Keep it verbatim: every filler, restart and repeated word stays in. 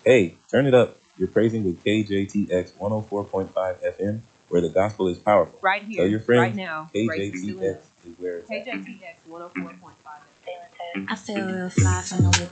Hey, turn it up. You're praising with K J T X one oh four point five F M, where the gospel is powerful. Right Tell here, your right friends now. Grace is doing K J T X this. is where it's at. K J T X one oh four point five. I feel real fly from the whip